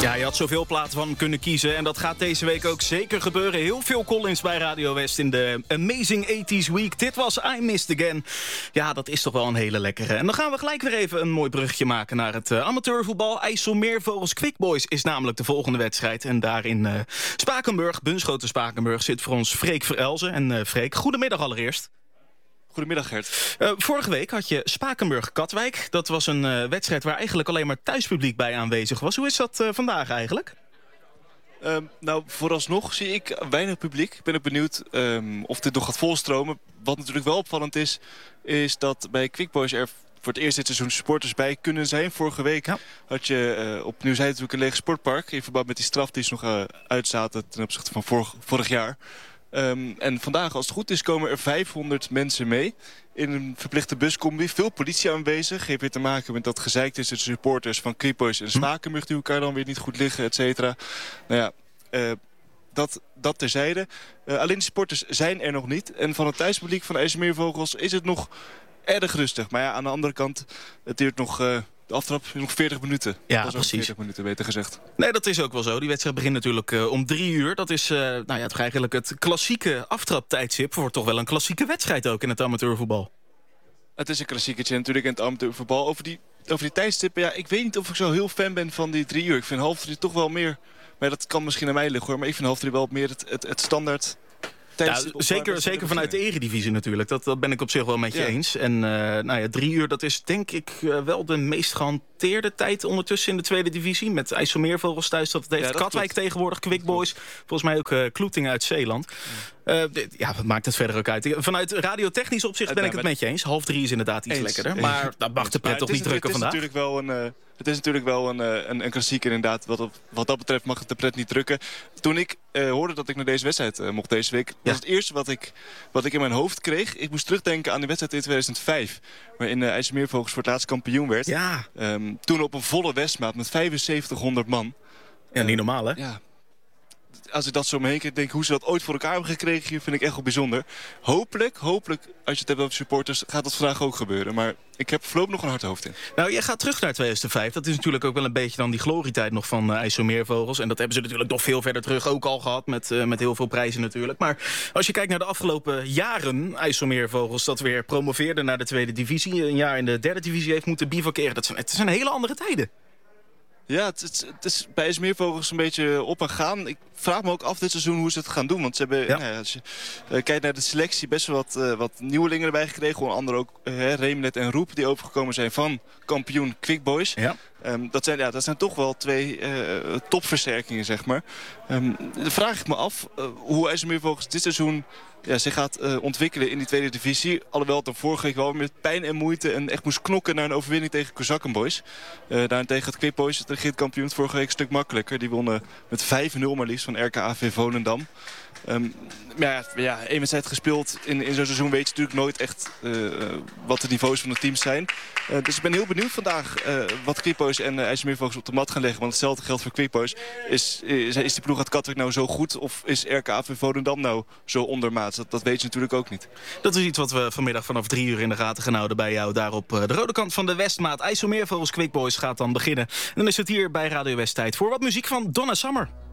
Ja, je had zoveel platen van kunnen kiezen. En dat gaat deze week ook zeker gebeuren. Heel veel call-ins bij Radio West in de Amazing 80s Week. Dit was I Missed Again. Ja, dat is toch wel een hele lekkere. En dan gaan we gelijk weer even een mooi bruggetje maken naar het amateurvoetbal. IJsselmeervogels Quick Boys is namelijk de volgende wedstrijd. En daar in Spakenburg, Bunschoten Spakenburg, zit voor ons Freek Verelzen. En Freek, goedemiddag allereerst. Goedemiddag Gert. Vorige week had je Spakenburg-Katwijk. Dat was een wedstrijd waar eigenlijk alleen maar thuispubliek bij aanwezig was. Hoe is dat vandaag eigenlijk? Nou, vooralsnog zie ik weinig publiek. Ik ben ook benieuwd of dit nog gaat volstromen. Wat natuurlijk wel opvallend is dat bij Quick Boys er voor het eerst dit seizoen supporters bij kunnen zijn. Vorige week had je op Nieuwzijde natuurlijk een leeg sportpark in verband met die straf die ze nog uitzaten ten opzichte van vorig jaar. En vandaag, als het goed is, komen er 500 mensen mee in een verplichte buscombi. Veel politie aanwezig. Heeft weer te maken met dat gezeik tussen de supporters van Quick Boys en Spakenburg die elkaar dan weer niet goed liggen, et cetera. Nou ja, dat terzijde. Alleen de supporters zijn er nog niet. En van het thuispubliek van de IJsselmeervogels is het nog erg rustig. Maar ja, aan de andere kant, het duurt nog... De aftrap is nog 40 minuten. Ja, dat is precies. 40 minuten, beter gezegd. Nee, dat is ook wel zo. Die wedstrijd begint natuurlijk om 3 uur. Dat is toch eigenlijk het klassieke aftraptijdstip voor toch wel een klassieke wedstrijd ook in het amateurvoetbal. Het is een klassiekertje natuurlijk in het amateurvoetbal. Over die tijdstippen, ja, ik weet niet of ik zo heel fan ben van die 3 uur. Ik vind 2:30 toch wel meer, maar dat kan misschien aan mij liggen hoor. Maar ik vind 2:30 wel meer het standaard... Ja, zeker vanuit de eredivisie natuurlijk. Dat ben ik op zich wel met je eens. En 3 uur, dat is denk ik wel de meest gehanteerde tijd ondertussen in de tweede divisie. Met IJsselmeervogels thuis dat het heeft. Ja, Katwijk tegenwoordig, Quick Boys. Volgens mij ook Kloeting uit Zeeland. Wat maakt het verder ook uit? Vanuit radiotechnisch opzicht ben ik het met je eens. 2:30 is inderdaad iets lekkerder. Maar dat mag de pret toch niet drukken vandaag? Het is natuurlijk wel een klassieker inderdaad. Wat dat betreft mag het de pret niet drukken. Toen ik hoorde dat ik naar deze wedstrijd mocht deze week... was het eerste wat ik in mijn hoofd kreeg. Ik moest terugdenken aan de wedstrijd in 2005. Waarin IJsselmeervogels voor het laatst kampioen werd. Ja. Toen op een volle Westmaat met 7500 man. Ja, niet normaal hè? Ja. Als ik dat zo omheen denk, hoe ze dat ooit voor elkaar hebben gekregen... hier vind ik echt wel bijzonder. Hopelijk, als je het hebt over supporters... gaat dat vandaag ook gebeuren. Maar ik heb voorlopig nog een hard hoofd in. Nou, jij gaat terug naar 2005. Dat is natuurlijk ook wel een beetje dan die glorietijd nog van IJsselmeervogels. En dat hebben ze natuurlijk nog veel verder terug ook al gehad. Met heel veel prijzen natuurlijk. Maar als je kijkt naar de afgelopen jaren... IJsselmeervogels dat weer promoveerde naar de tweede divisie... een jaar in de derde divisie heeft moeten bivakeren. Het zijn hele andere tijden. Ja, het is bij IJsselmeervogels een beetje op en gaan. Ik vraag me ook af dit seizoen hoe ze het gaan doen. Want ze hebben, als je kijkt naar de selectie, best wel wat nieuwelingen erbij gekregen. Onder andere ook Reemnet en Roep, die overgekomen zijn van kampioen Quick Boys. Ja. Dat zijn toch wel 2 topversterkingen, zeg maar. Dan vraag ik me af hoe IJsselmeervogels dit seizoen... zich gaat ontwikkelen in die tweede divisie. Alhoewel het er vorige week wel met pijn en moeite... en echt moest knokken naar een overwinning tegen Kozakkenboys. Daarentegen had Quick Boys, het regentkampioen, vorige week een stuk makkelijker. Die wonnen met 5-0 maar liefst van RKAV Volendam. Één wedstrijd gespeeld in zo'n seizoen weet je natuurlijk nooit echt wat de niveaus van de teams zijn. Dus ik ben heel benieuwd vandaag wat Quick Boys en IJsselmeervogels op de mat gaan leggen. Want hetzelfde geldt voor Quick Boys. Is die ploeg uit Katwijk nou zo goed of is RKAV Volendam nou zo ondermaats? Dat weet je natuurlijk ook niet. Dat is iets wat we vanmiddag vanaf 3 uur in de gaten gaan houden bij jou. Daar op de rode kant van de Westmaat. IJsselmeervogels Quick Boys gaat dan beginnen. En dan is het hier bij Radio West tijd voor wat muziek van Donna Summer.